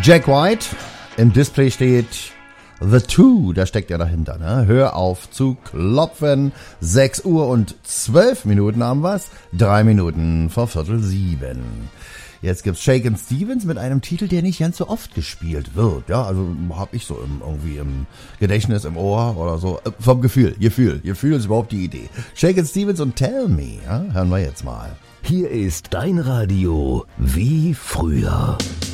Jack White, im Display steht The Two, da steckt ja dahinter, ne? Hör auf zu klopfen. 6 Uhr und 12 Minuten haben wir's. 3 Minuten vor 6:45. Jetzt gibt's Shakin' Stevens mit einem Titel, der nicht ganz so oft gespielt wird. Ja, also hab ich so irgendwie im Gedächtnis, im Ohr oder so. Vom Gefühl ist überhaupt die Idee. Shakin' Stevens und Tell Me, ja? Hören wir jetzt mal. Hier ist dein Radio wie früher.